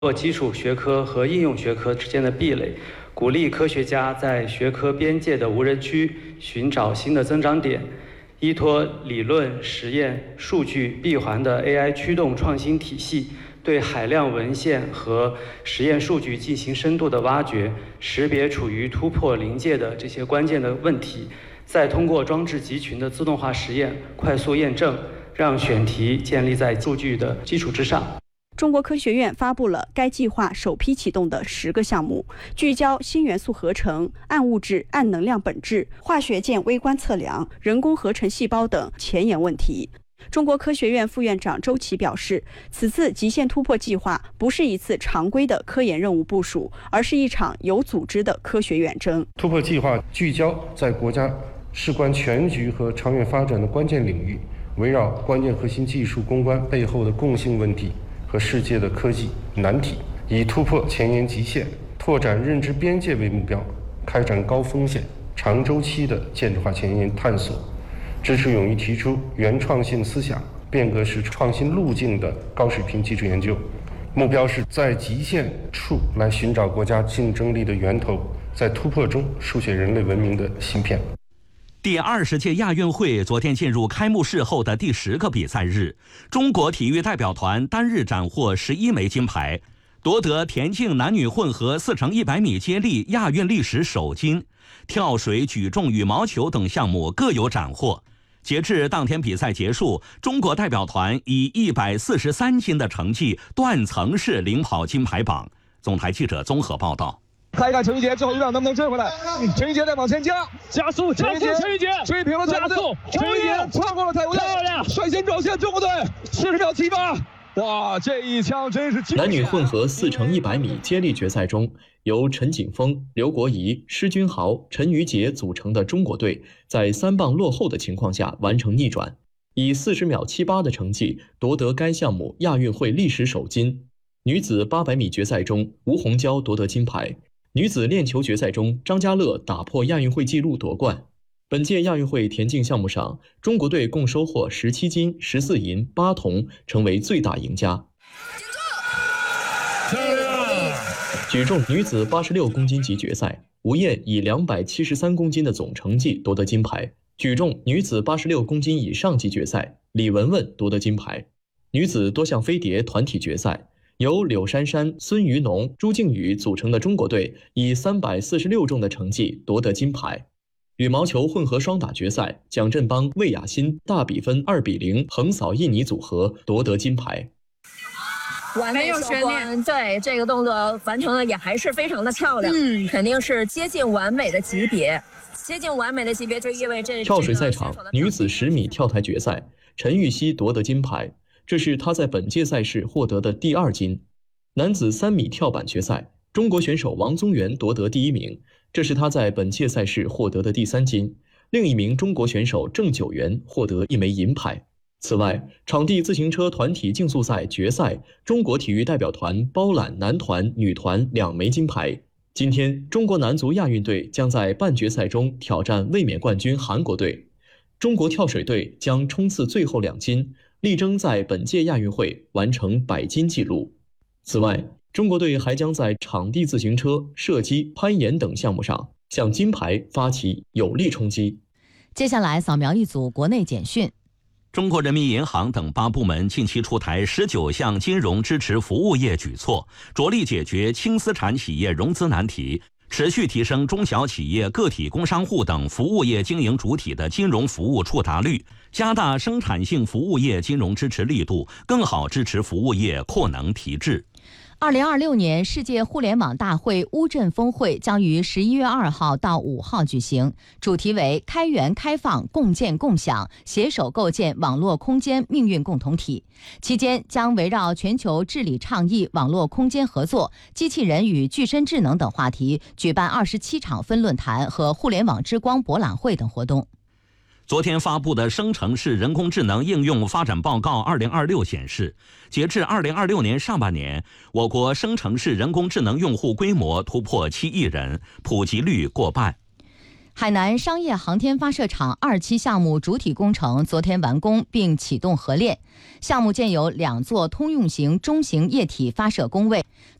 做基础学科和应用学科之间的壁垒，鼓励科学家在学科边界的无人区寻找新的增长点，依托理论、实验、数据闭环的 AI 驱动创新体系，对海量文献和实验数据进行深度的挖掘，识别处于突破临界的这些关键的问题，再通过装置集群的自动化实验快速验证，让选题建立在数据的基础之上。 中国科学院发布了该计划首批启动的10个项目，聚焦新元素合成、暗物质、暗能量本质、化学键微观测量、人工合成细胞等前沿问题。中国科学院副院长周琦表示，此次极限突破计划不是一次常规的科研任务部署，而是一场有组织的科学远征。 突破计划聚焦在国家事关全局和长远发展的关键领域，围绕关键核心技术攻关背后的共性问题和世界的科技难题，以突破前沿极限、拓展认知边界为目标，开展高风险、长周期的建设化前沿探索，支持勇于提出原创性思想、变革式创新路径的高水平基础研究。目标是在极限处来寻找国家竞争力的源头，在突破中书写人类文明的芯片。 第20届亚运会昨天进入开幕式后的第10个比赛日，中国体育代表团单日斩获11枚金牌，夺得田径男女混合4×100米接力亚运历史首金，跳水、举重、羽毛球等项目各有斩获。截至当天比赛结束，中国代表团以143金的成绩断层式领跑金牌榜。总台记者综合报道。 看一看陈玉洁最后一棒能不能追回来？陈玉洁再往前加速，陈玉洁追平了加速，陈玉洁超过了泰国队，率先撞线中国队，40秒78。哇，这一枪真是！ 男女混合4×100米接力决赛中，由陈景峰、刘国仪、施君豪、陈瑜杰组成的中国队，在3棒落后的情况下完成逆转，以40秒78的成绩夺得该项目亚运会历史首金。女子800米决赛中，吴虹娇夺得金牌。女子链球决赛中，张家乐打破亚运会纪录夺冠。本届亚运会田径项目上，中国队共收获17金、14银、8铜，成为最大赢家。举重女子86公斤级决赛，吴燕以273公斤的总成绩夺得金牌。举重女子86公斤以上级决赛，李雯雯夺得金牌。女子多项飞碟团体决赛，由柳珊珊、孙于农、朱静宇组成的中国队以346重的成绩夺得金牌。羽毛球混合双打决赛，蒋振邦、魏雅欣大比分2-0横扫印尼组合，夺得金牌。 没有悬念，对这个动作完成的也还是非常的漂亮，肯定是接近完美的级别。接近完美的级别就意味着跳水赛场女子10米跳台决赛，陈芋汐夺得金牌。这是他在本届赛事获得的第2金。男子3米跳板决赛，中国选手王宗源夺得第1名，这是他在本届赛事获得的第3金。另一名中国选手郑九元获得1枚银牌。此外，场地自行车团体竞速赛决赛，中国体育代表团包揽男团、女团2枚金牌。今天，中国男足亚运队将在半决赛中挑战卫冕冠军韩国队。中国跳水队将冲刺最后2金，力争在本届亚运会完成100金纪录。此外，中国队还将在场地自行车、射击、攀岩等项目上向金牌发起有力冲击。 接下来扫描一组国内简讯。 中国人民银行等8部门近期出台19项金融支持服务业举措，着力解决轻资产企业融资难题，持续提升中小企业、个体工商户等服务业经营主体的金融服务触达率，加大生产性服务业金融支持力度，更好支持服务业扩能提质。 2026年世界互联网大会乌镇峰会将于11月2号到5号举行，主题为开源开放共建共享，携手构建网络空间命运共同体。期间将围绕全球治理倡议、网络空间合作、机器人与具身智能等话题，举办27场分论坛和互联网之光博览会等活动。 昨天发布的生成式人工智能应用发展报告2026显示，截至2026年上半年，我国生成式人工智能用户规模突破7亿人，普及率过半。 海南商业航天发射场2期项目主体工程昨天完工并启动合练，项目建有2座通用型中型液体发射工位。